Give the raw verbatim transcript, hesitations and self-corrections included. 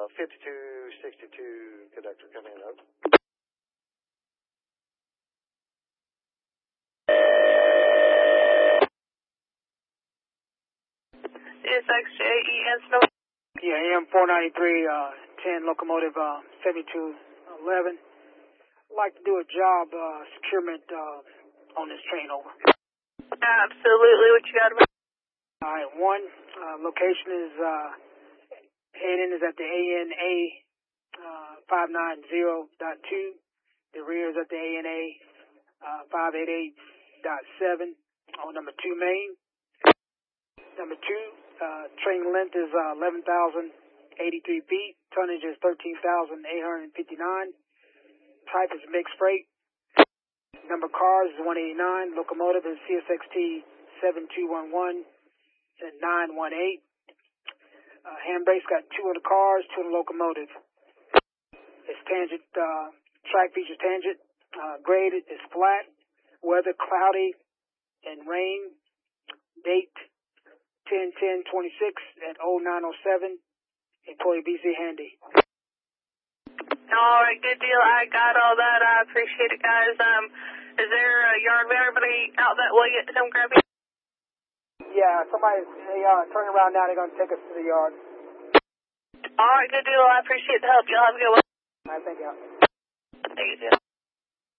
uh, fifty-two sixty-two conductor coming in. Over. S X J E N Snow. Yeah, A M four ninety-three, uh, ten locomotive, uh, seventy-two eleven. I'd like to do a job, uh, securement, uh, on this train over. Absolutely, what you got? Alright, one, uh, location is, uh, heading is at the A N A, uh, five ninety point two. The rear is at the A N A, uh, five eighty-eight point seven on number two main. Number two, uh, train length is, uh, eleven thousand eighty-three feet. Tonnage is thirteen thousand eight hundred fifty-nine. Type is mixed freight. Number of cars is one eighty-nine. Locomotive is C S X T seven two one one and nine one eight. Uh, handbrake's got two of the cars, two of the locomotive. It's tangent, uh, track features tangent. Uh, grade is flat. Weather cloudy and rain. Date ten ten twenty-six at oh nine oh seven. Employee B C handy. All right, good deal. I got all that. I appreciate it, guys. Um, is there a yard van? Everybody out that way to come grab you? Yeah, somebody, they, uh, turning around now. They're going to take us to the yard. All right, good deal. I appreciate the help. Y'all have a good one. All right, thank you. Thank you.